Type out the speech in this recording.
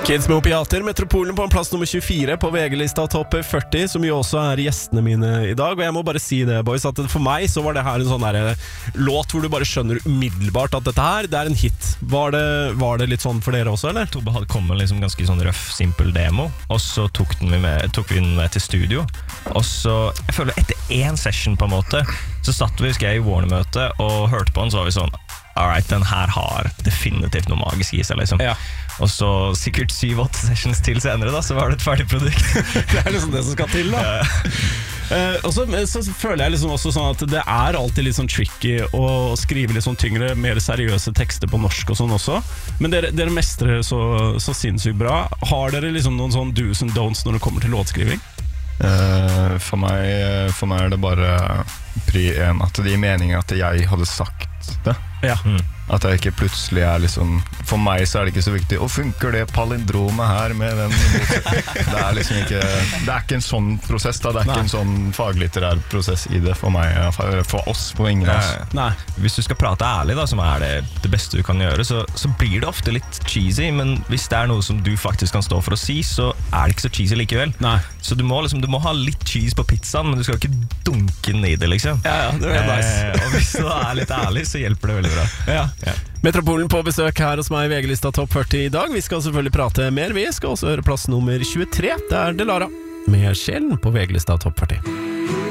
Kids med opiater, Metropolen på en plass nummer 24 på VG-lista topp 40, som jo også er gjestene mine i dag. Og jeg må bare si det, boys, at for meg så var det her en sånn der låt hvor du bare skjønner umiddelbart at dette her, det er en hit. Var det litt sånn for dere også, eller? Tobbe hadde kommet liksom ganske sånn røff, simpel demo, og så tok vi den med til studio. Og så, jeg føler etter en session på en måte, så satt vi, husker jeg, i Warner-møte og hørte på den, så var vi sånn, alright, den her har definitivt noe magisk i seg, liksom. Ja. Og så sikkert 7-8 sessions til senere da, så var det et ferdig produkt. Det er liksom det som skal til da. Og så føler jeg liksom også sånn at det er alltid litt sånn tricky å skrive litt sånn tyngre, mer seriøse tekster på norsk og sånn også. Men dere mestrer så sinnssykt bra. Har dere liksom noen sånn do's and don'ts når det kommer til låtskriving? For meg er det bare pri 1 at det gir mening at jeg hadde sagt det. Ja. At jeg ikke plutselig er liksom, for meg så er det ikke så viktig, og funker det palindromet her med den? Det er liksom ikke, det er ikke en sånn prosess da, det er ikke en sånn faglitterær prosess i det for meg, for oss, på ingen av oss. Nei. Hvis du skal prate ærlig da, som er det beste du kan gjøre, så blir det ofte litt cheesy, men hvis det er noe som du faktisk kan stå for å si, så er det ikke så cheesy likevel. Nei. Så du må ha litt cheese på pizzaen, men du skal ikke dunke den i det, liksom. Ja, det er nice. Og hvis du er litt ærlig, så hjelper det veldig bra. Ja. Metropolen på besøk her hos meg i VG-lista topp 40 i dag. Vi skal selvfølgelig prate mer. Vi skal også høre plass nummer 23. Det er Delara med Sjelen på VG-lista topp 40.